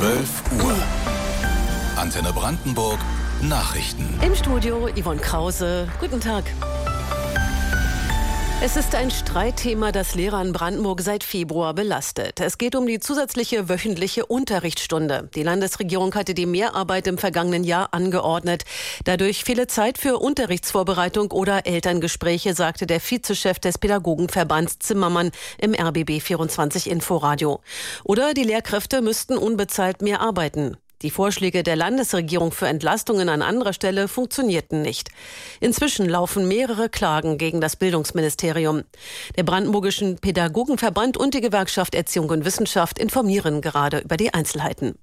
12 Uhr. Antenne Brandenburg Nachrichten. Im Studio Yvonne Krause. Guten Tag. Es ist ein Streitthema, das Lehrer in Brandenburg seit Februar belastet. Es geht um die zusätzliche wöchentliche Unterrichtsstunde. Die Landesregierung hatte die Mehrarbeit im vergangenen Jahr angeordnet. Dadurch fehle Zeit für Unterrichtsvorbereitung oder Elterngespräche, sagte der Vizechef des Pädagogenverbands Zimmermann im RBB 24 Inforadio. Oder die Lehrkräfte müssten unbezahlt mehr arbeiten. Die Vorschläge der Landesregierung für Entlastungen an anderer Stelle funktionierten nicht. Inzwischen laufen mehrere Klagen gegen das Bildungsministerium. Der Brandenburgischen Pädagogenverband und die Gewerkschaft Erziehung und Wissenschaft informieren gerade über die Einzelheiten.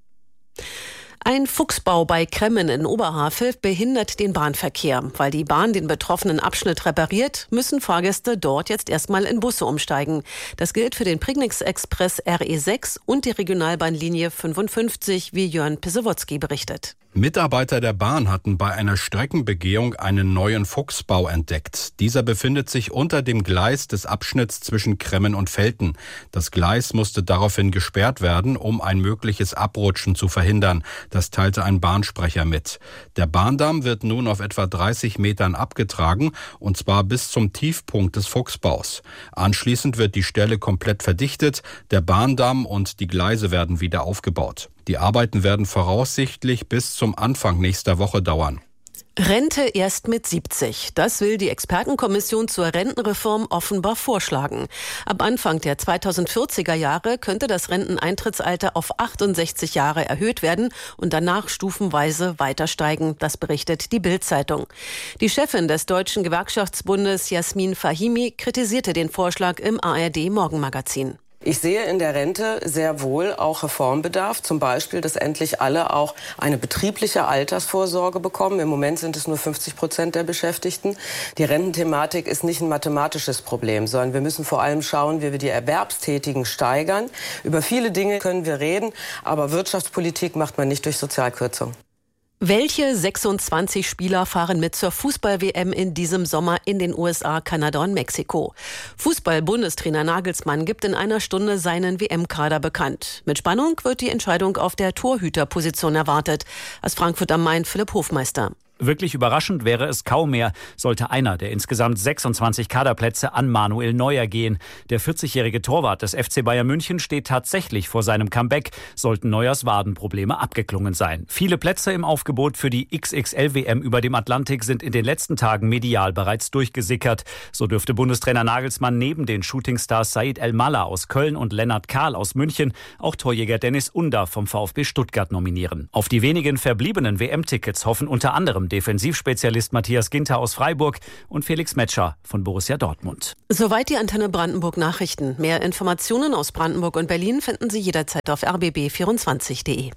Ein Fuchsbau bei Kremmen in Oberhavel behindert den Bahnverkehr. Weil die Bahn den betroffenen Abschnitt repariert, müssen Fahrgäste dort jetzt erstmal in Busse umsteigen. Das gilt für den Prignitz-Express RE6 und die Regionalbahnlinie 55, wie Jörn Pisewotzki berichtet. Mitarbeiter der Bahn hatten bei einer Streckenbegehung einen neuen Fuchsbau entdeckt. Dieser befindet sich unter dem Gleis des Abschnitts zwischen Kremmen und Velten. Das Gleis musste daraufhin gesperrt werden, um ein mögliches Abrutschen zu verhindern. Das teilte ein Bahnsprecher mit. Der Bahndamm wird nun auf etwa 30 Metern abgetragen, und zwar bis zum Tiefpunkt des Fuchsbaus. Anschließend wird die Stelle komplett verdichtet, der Bahndamm und die Gleise werden wieder aufgebaut. Die Arbeiten werden voraussichtlich bis zum Anfang nächster Woche dauern. Rente erst mit 70. Das will die Expertenkommission zur Rentenreform offenbar vorschlagen. Ab Anfang der 2040er Jahre könnte das Renteneintrittsalter auf 68 Jahre erhöht werden und danach stufenweise weiter steigen. Das berichtet die Bild-Zeitung. Die Chefin des Deutschen Gewerkschaftsbundes, Jasmin Fahimi, kritisierte den Vorschlag im ARD-Morgenmagazin. Ich sehe in der Rente sehr wohl auch Reformbedarf, zum Beispiel, dass endlich alle auch eine betriebliche Altersvorsorge bekommen. Im Moment sind es nur 50% der Beschäftigten. Die Rententhematik ist nicht ein mathematisches Problem, sondern wir müssen vor allem schauen, wie wir die Erwerbstätigen steigern. Über viele Dinge können wir reden, aber Wirtschaftspolitik macht man nicht durch Sozialkürzung. Welche 26 Spieler fahren mit zur Fußball-WM in diesem Sommer in den USA, Kanada und Mexiko? Fußball-Bundestrainer Nagelsmann gibt in einer Stunde seinen WM-Kader bekannt. Mit Spannung wird die Entscheidung auf der Torhüterposition erwartet. Aus Frankfurt am Main Philipp Hofmeister. Wirklich überraschend wäre es kaum mehr, sollte einer der insgesamt 26 Kaderplätze an Manuel Neuer gehen. Der 40-jährige Torwart des FC Bayern München steht tatsächlich vor seinem Comeback, sollten Neuers Wadenprobleme abgeklungen sein. Viele Plätze im Aufgebot für die XXL-WM über dem Atlantik sind in den letzten Tagen medial bereits durchgesickert. So dürfte Bundestrainer Nagelsmann neben den Shootingstars Said El-Mallah aus Köln und Lennart Kahl aus München auch Torjäger Dennis Under vom VfB Stuttgart nominieren. Auf die wenigen verbliebenen WM-Tickets hoffen unter anderem Defensivspezialist Matthias Ginter aus Freiburg und Felix Metscher von Borussia Dortmund. Soweit die Antenne Brandenburg Nachrichten. Mehr Informationen aus Brandenburg und Berlin finden Sie jederzeit auf rbb24.de.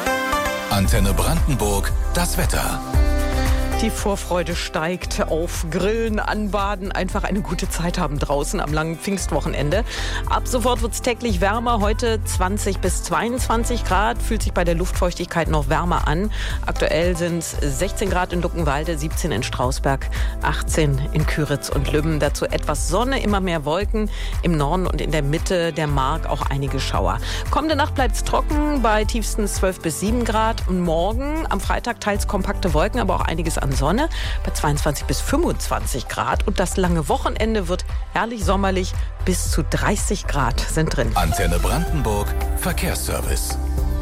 Antenne Brandenburg, das Wetter. Die Vorfreude steigt auf Grillen, Anbaden, einfach eine gute Zeit haben draußen am langen Pfingstwochenende. Ab sofort wird es täglich wärmer, heute 20 bis 22 Grad, fühlt sich bei der Luftfeuchtigkeit noch wärmer an. Aktuell sind es 16 Grad in Luckenwalde, 17 in Strausberg, 18 in Küritz und Lübben. Dazu etwas Sonne, immer mehr Wolken, im Norden und in der Mitte der Mark auch einige Schauer. Kommende Nacht bleibt es trocken, bei tiefstens 12 bis 7 Grad. Und morgen am Freitag teils kompakte Wolken, aber auch einiges an Sonne bei 22 bis 25 Grad. Und das lange Wochenende wird herrlich sommerlich. Bis zu 30 Grad sind drin. Antenne Brandenburg Verkehrsservice.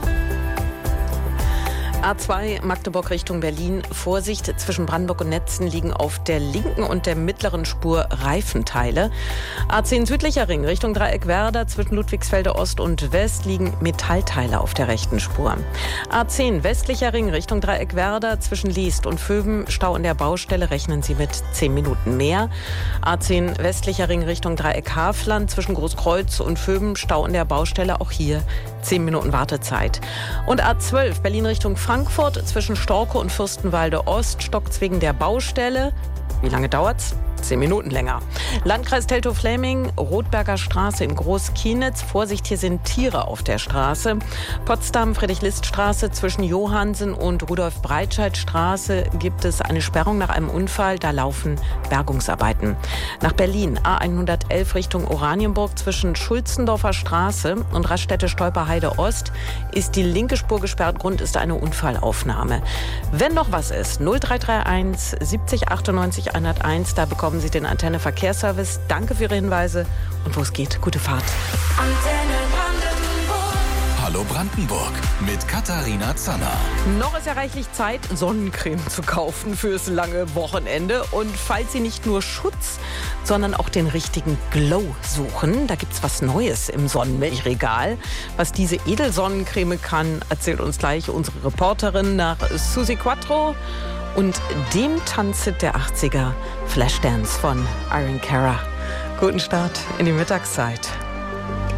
A2 Magdeburg Richtung Berlin. Vorsicht, zwischen Brandenburg und Netzen liegen auf der linken und der mittleren Spur Reifenteile. A10 südlicher Ring Richtung Dreieckwerder. Zwischen Ludwigsfelde Ost und West liegen Metallteile auf der rechten Spur. A10 westlicher Ring Richtung Dreieckwerder. Zwischen Liest und Vöwen Stau in der Baustelle. Rechnen Sie mit 10 Minuten mehr. A10 westlicher Ring Richtung Dreieck Hafland. Zwischen Großkreuz und Vöwen Stau in der Baustelle. Auch hier 10 Minuten Wartezeit. Und A12 Berlin Richtung Frankfurt zwischen Storkow und Fürstenwalde Ost stockt's wegen der Baustelle. Wie lange dauert's? 10 Minuten länger. Landkreis Teltow-Fläming, Rotberger Straße in Großkienitz. Vorsicht, hier sind Tiere auf der Straße. Potsdam, Friedrich-List-Straße zwischen Johannsen und Rudolf-Breitscheid-Straße gibt es eine Sperrung nach einem Unfall. Da laufen Bergungsarbeiten. Nach Berlin, A111 Richtung Oranienburg zwischen Schulzendorfer Straße und Raststätte-Stolperheide Ost ist die linke Spur gesperrt. Grund ist eine Unfallaufnahme. Wenn noch was ist, 0331 70 98 101, da bekommen Sie den Antenne Verkehrsservice. Danke für Ihre Hinweise und wo es geht, gute Fahrt. Antenne Brandenburg. Hallo Brandenburg mit Katharina Zanner. Noch ist ja reichlich Zeit, Sonnencreme zu kaufen fürs lange Wochenende. Und falls Sie nicht nur Schutz, sondern auch den richtigen Glow suchen, da gibt's was Neues im Sonnenmilchregal. Was diese Edelsonnencreme kann, erzählt uns gleich unsere Reporterin nach Susi Quattro und dem Tanzhit der 80er, Flashdance von Irene Cara. Guten Start in die Mittagszeit.